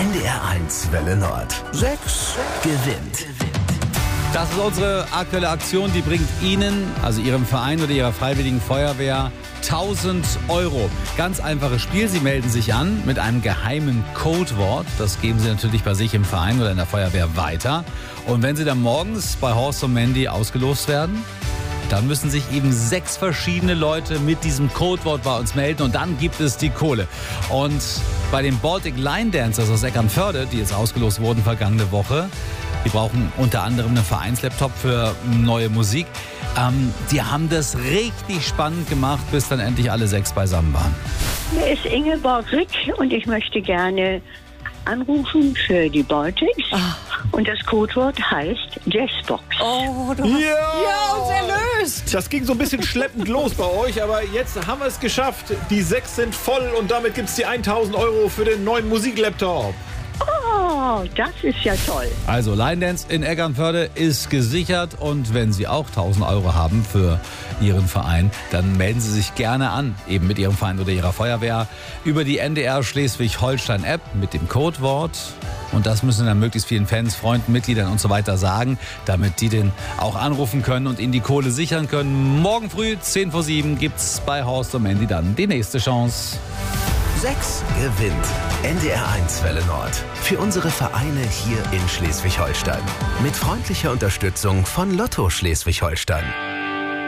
NDR1 Welle Nord. 6 gewinnt. Das ist unsere aktuelle Aktion, die bringt Ihnen, also Ihrem Verein oder Ihrer Freiwilligen Feuerwehr, 1000 Euro. Ganz einfaches Spiel. Sie melden sich an mit einem geheimen Codewort. Das geben Sie natürlich bei sich im Verein oder in der Feuerwehr weiter. Und wenn Sie dann morgens bei Horst und Mandy ausgelost werden, dann müssen sich eben 6 verschiedene Leute mit diesem Codewort bei uns melden und dann gibt es die Kohle. Und bei den Baltic Line Dancers aus Eckernförde, die jetzt ausgelost wurden vergangene Woche, die brauchen unter anderem einen Vereinslaptop für neue Musik. Die haben das richtig spannend gemacht, bis dann endlich alle 6 beisammen waren. Hier ist Ingeborg Rick und ich möchte gerne anrufen für die Baltics. Und das Codewort heißt Jazzbox. Oh, du hast uns erlöst. Das ging so ein bisschen schleppend los bei euch, aber jetzt haben wir es geschafft. Die 6 sind voll und damit gibt es die 1000 Euro für den neuen Musiklaptop. Oh, das ist ja toll. Also Line Dance in Eckernförde ist gesichert und wenn Sie auch 1000 Euro haben für Ihren Verein, dann melden Sie sich gerne an, eben mit Ihrem Verein oder Ihrer Feuerwehr, über die NDR Schleswig-Holstein App mit dem Codewort. Und das müssen dann möglichst vielen Fans, Freunden, Mitgliedern und so weiter sagen, damit die den auch anrufen können und ihnen die Kohle sichern können. Morgen früh, 10 vor 7, gibt's bei Horst und Mandy dann die nächste Chance. 6 gewinnt. NDR1 Welle Nord. Für unsere Vereine hier in Schleswig-Holstein. Mit freundlicher Unterstützung von Lotto Schleswig-Holstein.